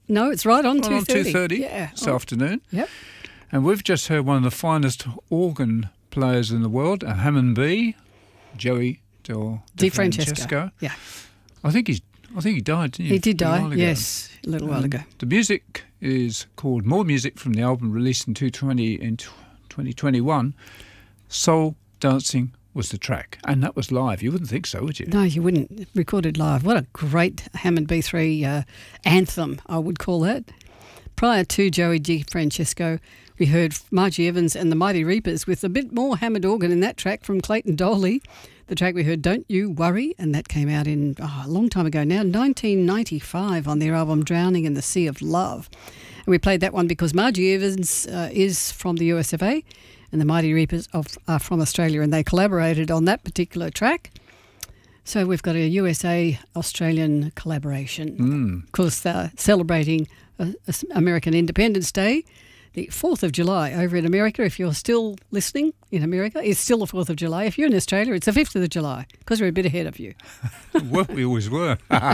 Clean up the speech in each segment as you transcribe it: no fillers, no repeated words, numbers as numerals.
No, it's right on 2:30. On 2:30 this afternoon. Yep. And we've just heard one of the finest organ players in the world, a Hammond B, Joey DeFrancesco. Yeah. I think he died, didn't he? He did die, yes, a little while ago. The music is called More Music from the album released in 2021. Soul Dancing was the track, and that was live. You wouldn't think so, would you? No, you wouldn't. Recorded live. What a great Hammond B3 anthem, I would call that. Prior to Joey DeFrancesco, we heard Margie Evans and the Mighty Reapers with a bit more Hammond organ in that track from Clayton Doley. The track we heard, Don't You Worry, and that came out in a long time ago now, 1995, on their album Drowning in the Sea of Love. And we played that one because Margie Evans is from the US of A, and the Mighty Reapers are from Australia, and they collaborated on that particular track. So we've got a USA-Australian collaboration. Of course, they're celebrating American Independence Day. The 4th of July over in America, if you're still listening in America, it's still the 4th of July. If you're in Australia, it's the 5th of July because we're a bit ahead of you. Well, we always were.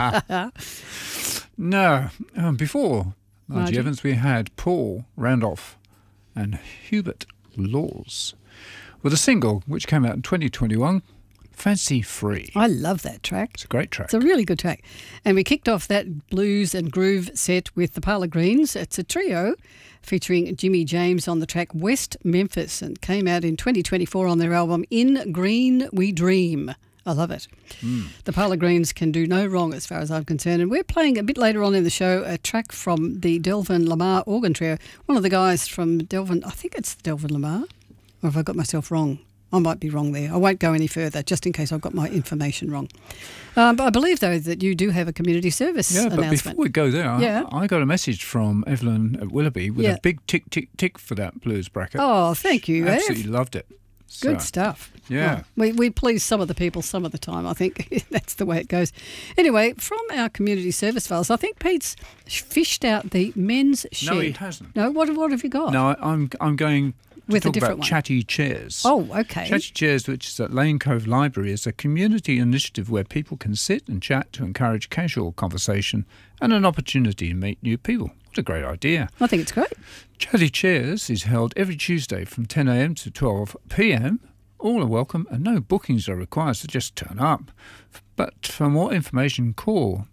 No, before Margie Evans, we had Paul Randolph and Hubert Laws with a single which came out in 2021, Fancy Free. I love that track. It's a great track. It's a really good track. And we kicked off that blues and groove set with the Parlour Greens. It's a trio featuring Jimmy James on the track West Memphis, and came out in 2024 on their album In Green We Dream. I love it. The Parlour Greens can do no wrong as far as I'm concerned. And we're playing a bit later on in the show a track from the Delvin Lamar Organ Trio. One of the guys from Delvin, I think it's Delvin Lamar, or have I got myself wrong? I might be wrong there. I won't go any further, just in case I've got my information wrong. But I believe, though, that you do have a community service announcement. But before we go there, I got a message from Evelyn at Willoughby with a big tick, tick, tick for that blues bracket. Oh, thank you, Absolutely loved it. Good stuff. Yeah. Oh, we please some of the people some of the time. I think that's the way it goes. Anyway, from our community service files, I think Pete's fished out the men's shed. No, he hasn't. No, what have you got? No, I'm going with to a talk different about one. Chatty Chairs. Oh, okay. Chatty Chairs, which is at Lane Cove Library, is a community initiative where people can sit and chat to encourage casual conversation and an opportunity to meet new people. What a great idea. I think it's great. Chatty Chairs is held every Tuesday from 10 a.m. to 12 p.m. All are welcome and no bookings are required, so just turn up. But for more information, call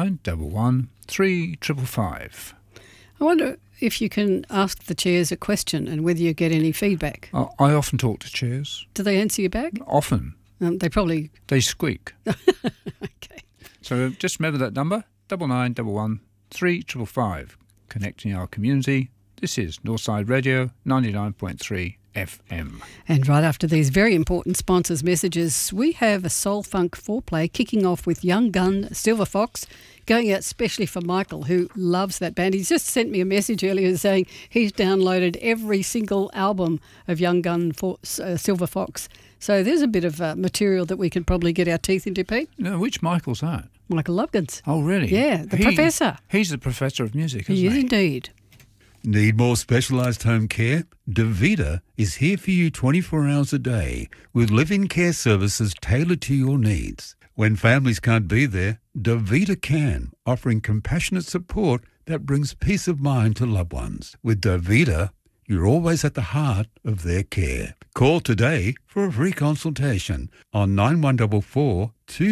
9911 3555. I wonder if you can ask the chairs a question and whether you get any feedback. I often talk to chairs. Do they answer you back? Often. They squeak. Okay. So just remember that number, 9911 3555. Connecting our community. This is Northside Radio 99.3 FM. And right after these very important sponsors' messages, we have a Soul Funk foreplay kicking off with Young Gun Silver Fox, going out specially for Michael, who loves that band. He's just sent me a message earlier saying he's downloaded every single album of Young Gun Silver Fox. So there's a bit of material that we could probably get our teeth into, Pete. No, which Michael's that? Michael Lubkins. Oh, really? Yeah, the professor. He's the professor of music, isn't he? He is indeed. Need more specialised home care? DaVita is here for you 24 hours a day with live-in care services tailored to your needs. When families can't be there, DaVita can, offering compassionate support that brings peace of mind to loved ones. With DaVita, you're always at the heart of their care. Call today for a free consultation on 9144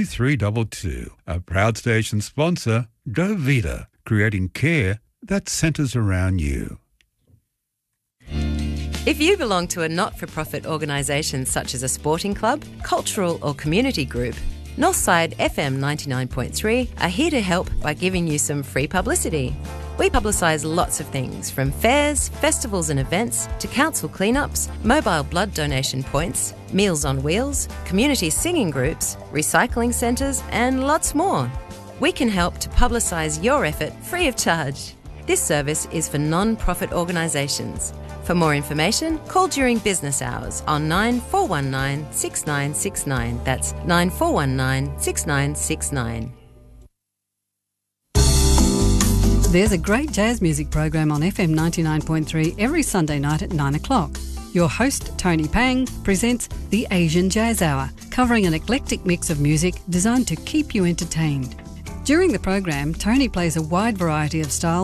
2322. A proud station sponsor, DaVita, creating care that centres around you. If you belong to a not-for-profit organisation such as a sporting club, cultural or community group, Northside FM 99.3 are here to help by giving you some free publicity. We publicise lots of things, from fairs, festivals and events, to council cleanups, mobile blood donation points, Meals on Wheels, community singing groups, recycling centres and lots more. We can help to publicise your effort free of charge. This service is for non-profit organisations. For more information, call during business hours on 9419 6969. That's 9419 6969. There's a great jazz music program on FM 99.3 every Sunday night at 9 o'clock. Your host, Tony Pang, presents the Asian Jazz Hour, covering an eclectic mix of music designed to keep you entertained. During the program, Tony plays a wide variety of styles